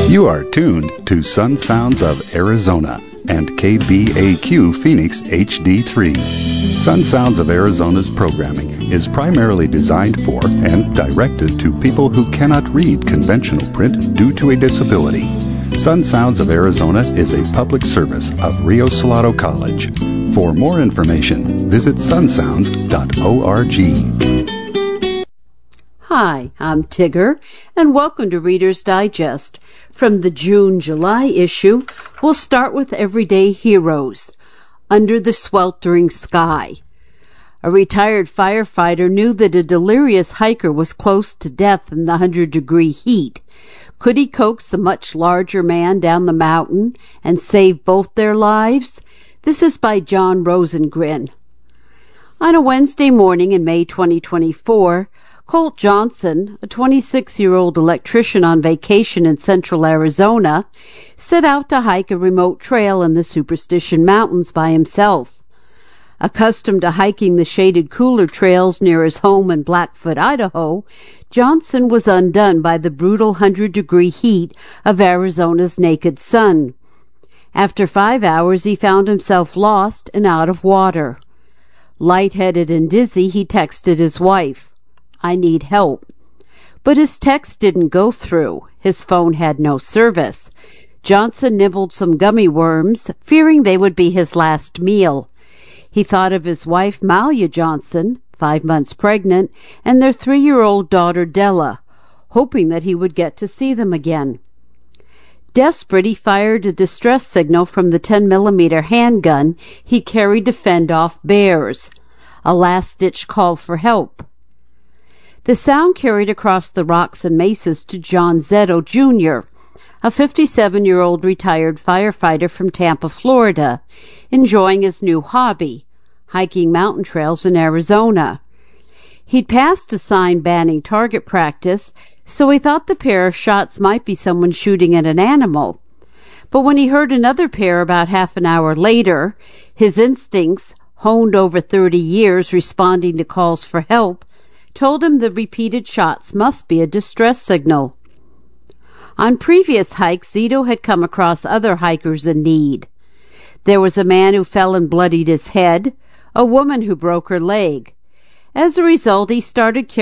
You are tuned to Sun Sounds of Arizona and KBAQ Phoenix HD3. Sun Sounds of Arizona's programming is primarily designed for and directed to people who cannot read conventional print due to a disability. Sun Sounds of Arizona is a public service of Rio Salado College. For more information, visit sunsounds.org. Hi, I'm Tigger, and welcome to Reader's Digest. From the June-July issue, we'll start with Everyday Heroes, Under the Sweltering Sky. A retired firefighter knew that a delirious hiker was close to death in the 100-degree heat. Could he coax the much larger man down the mountain and save both their lives? This is by John Rosengren. On a Wednesday morning in May 2024, Colt Johnson, a 26-year-old electrician on vacation in central Arizona, set out to hike a remote trail in the Superstition Mountains by himself. Accustomed to hiking the shaded cooler trails near his home in Blackfoot, Idaho, Johnson was undone by the brutal 100-degree heat of Arizona's naked sun. After 5 hours, he found himself lost and out of water. Lightheaded and dizzy, he texted his wife, "I need help." But his text didn't go through. His phone had no service. Johnson nibbled some gummy worms, fearing they would be his last meal. He thought of his wife, Malia Johnson, 5 months pregnant, and their 3-year-old daughter, Della, hoping that he would get to see them again. Desperate, he fired a distress signal from the 10mm handgun he carried to fend off bears, a last-ditch call for help. The sound carried across the rocks and mesas to John Zetto, Jr., a 57-year-old retired firefighter from Tampa, Florida, enjoying his new hobby, hiking mountain trails in Arizona. He'd passed a sign banning target practice, so he thought the pair of shots might be someone shooting at an animal. But when he heard another pair about half an hour later, his instincts, honed over 30 years responding to calls for help, told him the repeated shots must be a distress signal. On previous hikes, Zito had come across other hikers in need. There was a man who fell and bloodied his head, a woman who broke her leg. As a result, he started